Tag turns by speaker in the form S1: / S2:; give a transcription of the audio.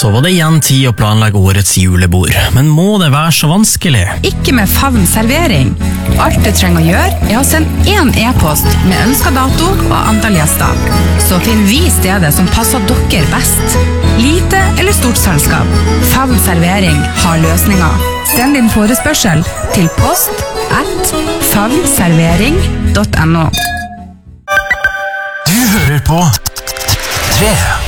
S1: Så var det igjen tid å planlegge årets julebord, men må det være så vanskelig?
S2: Ikke med Favn servering. Alt du trenger å gjøre å sende en e-post med ønsket dato og antall gjester. Så finner vi stedet som passer dere best. Lite eller stort selskap. Favn servering har løsninger. Send din forespørsel til post@favnservering.no.
S3: Du hører på 3.